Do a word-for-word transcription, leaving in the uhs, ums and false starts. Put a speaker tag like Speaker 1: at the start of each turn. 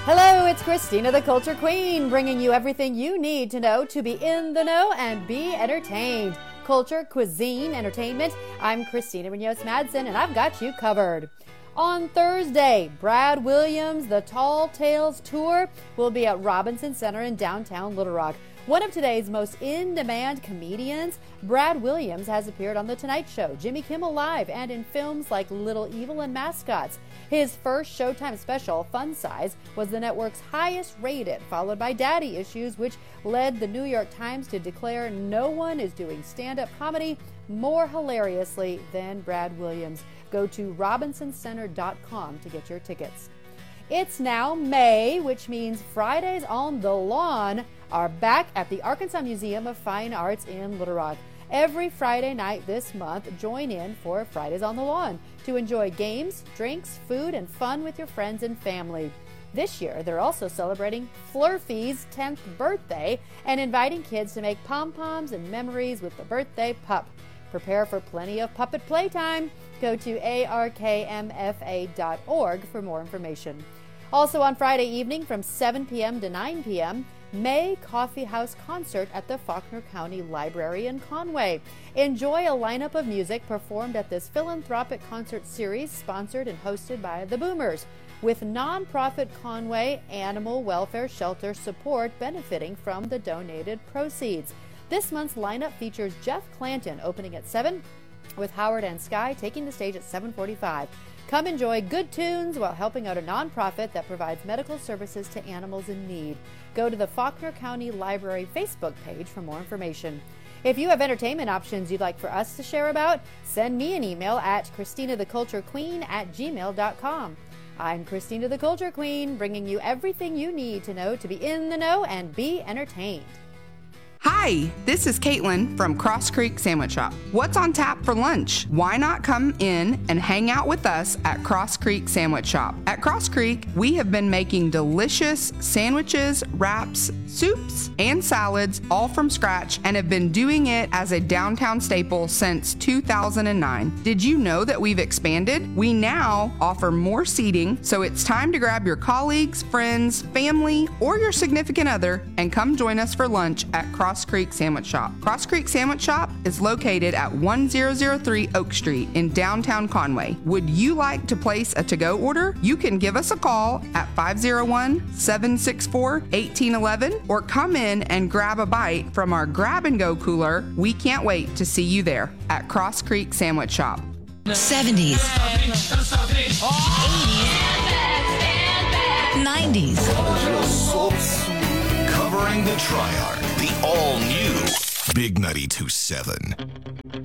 Speaker 1: Hello, it's Christina, the Culture Queen, bringing you everything you need to know to be in the know and be entertained. Culture, cuisine, entertainment. I'm Christina Munoz-Madsen, and I've got you covered. On Thursday, Brad Williams, the Tall Tales Tour, will be at Robinson Center in downtown Little Rock. One of today's most in-demand comedians, Brad Williams, has appeared on The Tonight Show, Jimmy Kimmel Live, and in films like Little Evil and Mascots. His first Showtime special, Fun Size, was the network's highest rated, followed by Daddy Issues, which led the New York Times to declare no one is doing stand-up comedy more hilariously than Brad Williams. Go to robinson center dot com to get your tickets. It's now May, which means Fridays on the Lawn are back at the Arkansas Museum of Fine Arts in Little Rock. Every Friday night this month, join in for Fridays on the Lawn to enjoy games, drinks, food, and fun with your friends and family. This year, they're also celebrating Flurfy's tenth birthday and inviting kids to make pom-poms and memories with the birthday pup. Prepare for plenty of puppet playtime. Go to A R K M F A dot org for more information. Also on Friday evening from seven p.m. to nine p.m., May Coffee House Concert at the Faulkner County Library in Conway. Enjoy a lineup of music performed at this philanthropic concert series sponsored and hosted by the Boomers, with nonprofit Conway Animal Welfare Shelter support benefiting from the donated proceeds. This month's lineup features Jeff Clanton opening at seven, with Howard and Sky taking the stage at seven forty-five. Come enjoy good tunes while helping out a nonprofit that provides medical services to animals in need. Go to the Faulkner County Library Facebook page for more information. If you have entertainment options you'd like for us to share about, send me an email at christina the culture queen at gmail dot com. I'm Christina the Culture Queen, bringing you everything you need to know to be in the know and be entertained.
Speaker 2: Hi, this is Caitlin from Cross Creek Sandwich Shop. What's on tap for lunch? Why not come in and hang out with us at Cross Creek Sandwich Shop? At Cross Creek, we have been making delicious sandwiches, wraps, soups, and salads all from scratch and have been doing it as a downtown staple since two thousand nine. Did you know that we've expanded? We now offer more seating, so it's time to grab your colleagues, friends, family, or your significant other and come join us for lunch at Cross Cross Creek Sandwich Shop. Cross Creek Sandwich Shop is located at one thousand three Oak Street in downtown Conway. Would you like to place a to-go order? You can give us a call at five oh one, seven six four, one eight one one or come in and grab a bite from our grab-and-go cooler. We can't wait to see you there at Cross Creek Sandwich Shop.
Speaker 3: seventies, eighties, nineties.
Speaker 4: Covering the Triarch, the all-new Big ninety-two point seven.